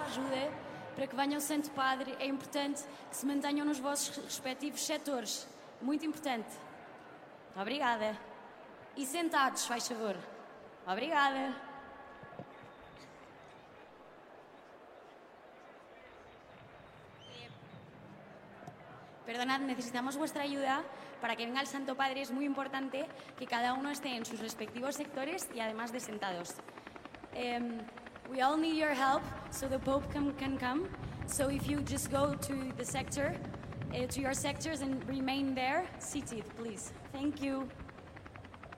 ajuda para que venha o Santo Padre. É importante que se mantenham nos vossos respectivos setores. Muito importante. Obrigada. E sentados, faz favor. Obrigada. Perdonad, necesitamos vuestra ayuda para que venga el Santo Padre. Es muy importante que cada uno esté en sus respectivos sectores y además de sentados. We all need your help so the Pope can come. So if you just go to the sector, to your sectors and remain there, seated, please. Thank you.